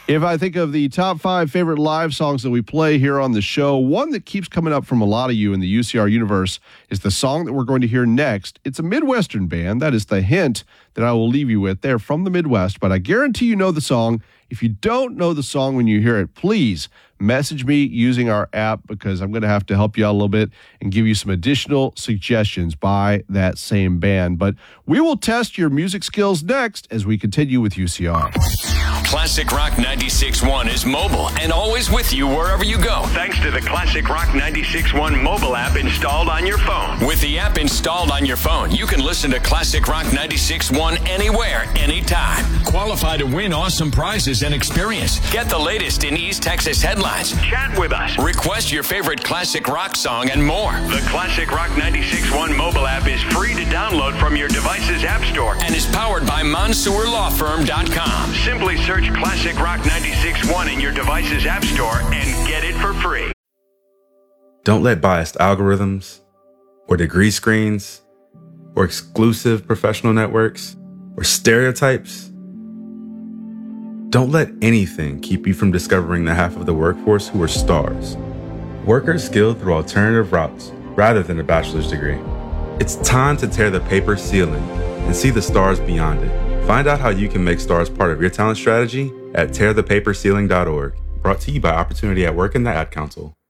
If I think of the top 5 favorite live songs that we play here on the show, one that keeps coming up from a lot of you in the UCR universe is the song that we're going to hear next. It's a Midwestern band. That is the hint that I will leave you with. They're from the Midwest, but I guarantee you know the song. If you don't know the song when you hear it, please message me using our app because I'm going to have to help you out a little bit and give you some additional suggestions by that same band. But we will test your music skills next as we continue with UCR. Classic Rock 96.1 is mobile and always with you wherever you go. Thanks to the Classic Rock 96.1 mobile app installed on your phone. With the app installed on your phone, you can listen to Classic Rock 96.1 anywhere, anytime. Qualify to win awesome prizes and experience. Get the latest in East Texas headlines. Chat with us. Request your favorite classic rock song and more. The Classic Rock 96.1 mobile app is free to download from your device's app store and is powered by MonsourLawFirm.com. Simply search Classic Rock 96.1 in your device's app store and get it for free. Don't let biased algorithms or degree screens or exclusive professional networks or stereotypes. Don't let anything keep you from discovering the half of the workforce who are stars. Workers skilled through alternative routes rather than a bachelor's degree. It's time to tear the paper ceiling and see the stars beyond it. Find out how you can make stars part of your talent strategy at tearthepaperceiling.org. Brought to you by Opportunity at Work and the Ad Council.